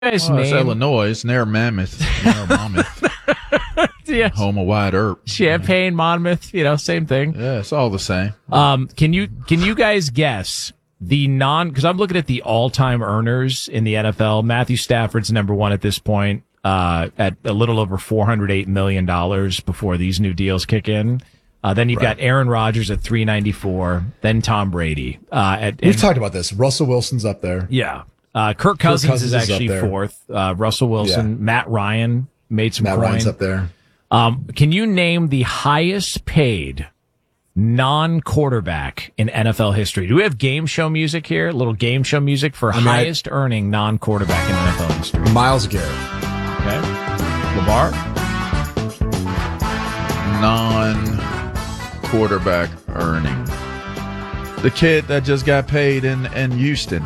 guys It's name Illinois. It's near Mammoth. yeah, Home of Wyatt Earp. Champaign, Monmouth, same thing. Yeah, it's all the same. Can you guys guess the because I'm looking at the all-time earners in the NFL. Matthew Stafford's number one at this point, at a little over $408 million before these new deals kick in. Then you've got Aaron Rodgers at 394, then Tom Brady. We've talked about this. Russell Wilson's up there. Yeah. Kirk Cousins is actually fourth. Russell Wilson, Matt Ryan made some coin. Matt Ryan's up there. Can you name the highest paid non-quarterback in NFL history? Do we have game show music here? A little game show music for highest earning non-quarterback in NFL history. Myles Garrett. Okay. LeVar? Non-quarterback earning. The kid that just got paid in Houston.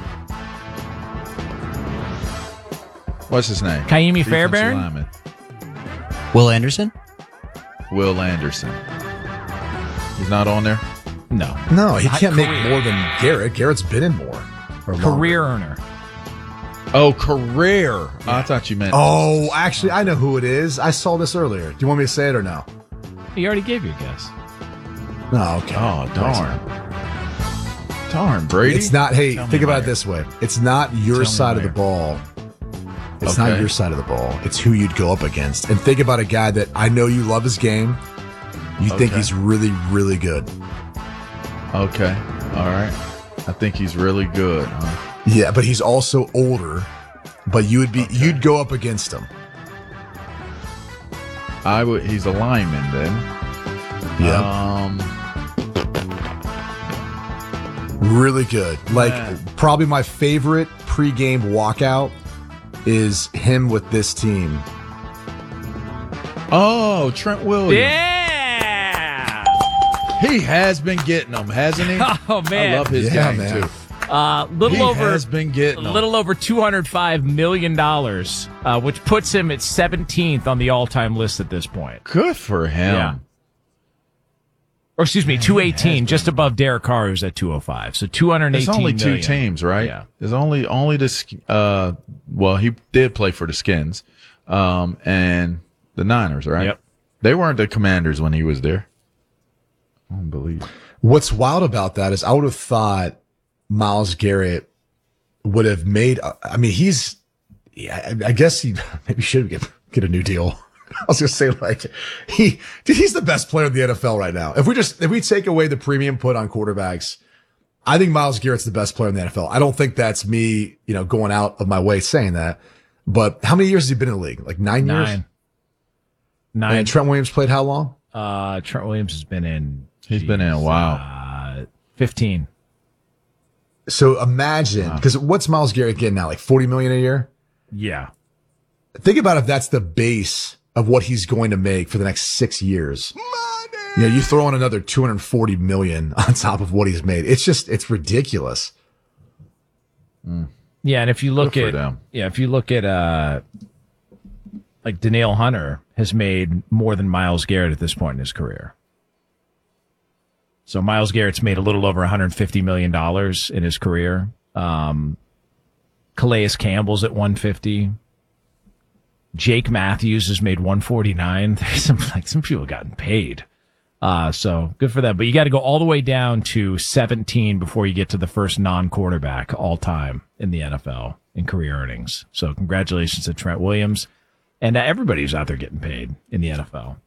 What's his name? Kaimi Fairbairn? Lineman. Will Anderson? Will Anderson. He's not on there? No. No, he can't make more than Garrett. Garrett's been in more. Career earner. Oh, career. Yeah. I thought you meant. Oh, actually, I know who it is. I saw this earlier. Do you want me to say it or no? You already gave your guess. No, okay. Oh, darn. Darn, Brady. It's not, hey, think about it this way. It's not your side of the ball. It's not your side of the ball. It's who you'd go up against. And think about a guy that I know you love his game. You think he's really, really good. Okay. All right. I think he's really good, huh? Yeah, but he's also older. But you'd go up against him. He's a lineman then. Yeah. Really good. Probably my favorite pregame walkout is him with this team. Oh, Trent Williams. Yeah! He has been getting them, hasn't he? Oh, man. I love his game, man. too. Has been getting them. A little over $205 million, which puts him at 17th on the all-time list at this point. Good for him. Yeah. Or excuse me, 218, just above Derek Carr, who's at 205. So 218 There's only million. 2 teams, right? Yeah. There's only the well, he did play for the Skins, and the Niners, right? Yep. They weren't the Commanders when he was there. Unbelievable. What's wild about that is I would have thought Myles Garrett would have made. I mean, I guess he maybe should get a new deal. I was gonna say he's the best player in the NFL right now. If we take away the premium put on quarterbacks, I think Myles Garrett's the best player in the NFL. I don't think that's me, going out of my way saying that. But how many years has he been in the league? Like 9 years? 9. And Trent Williams played how long? Trent Williams has been in. He's been in a while. 15. So imagine, because what's Myles Garrett getting now? Like $40 million a year? Yeah. Think about if that's the base of what he's going to make for the next 6 years. Money! You throw in another $240 million on top of what he's made. It's ridiculous. Yeah, and if you look at like Danielle Hunter has made more than Myles Garrett at this point in his career. So Myles Garrett's made a little over $150 million in his career. Calais Campbell's at 150. Jake Matthews has made 149. There's some people have gotten paid. So good for them. But you got to go all the way down to 17 before you get to the first non-quarterback all time in the NFL in career earnings. So congratulations to Trent Williams and everybody who's out there getting paid in the NFL.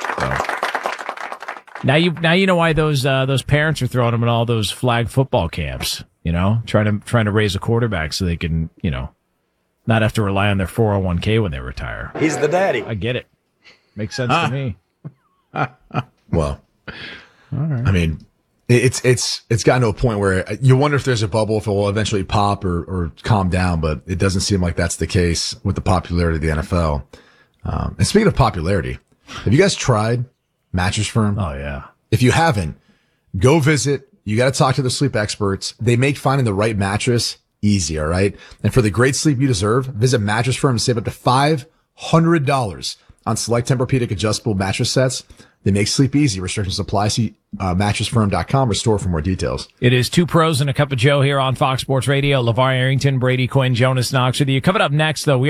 So now you know why those parents are throwing them in all those flag football camps. Trying to raise a quarterback so they can not have to rely on their 401k when they retire. He's the daddy. I get it. Makes sense to me. Well, all right. I mean, it's gotten to a point where you wonder if there's a bubble, if it will eventually pop or calm down, but it doesn't seem like that's the case with the popularity of the NFL. And speaking of popularity, have you guys tried Mattress Firm? Oh, yeah. If you haven't, go visit. You got to talk to the sleep experts. They make finding the right mattress easy, all right? And for the great sleep you deserve, visit Mattress Firm and save up to $500 on select Tempur-Pedic adjustable mattress sets. They make sleep easy. Restrictions apply. See mattressfirm.com or store for more details. It is Two Pros and a Cup of Joe here on Fox Sports Radio. LeVar Arrington, Brady Quinn, Jonas Knox with you. Coming up next, though, we